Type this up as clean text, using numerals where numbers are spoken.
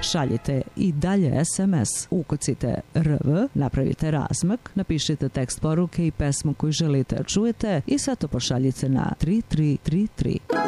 šaljite i dalje SMS, ukucite RV, napravite razmak, napišite tekst poruke i pesmu koju želite da čujete i sve to pošaljite na 3333.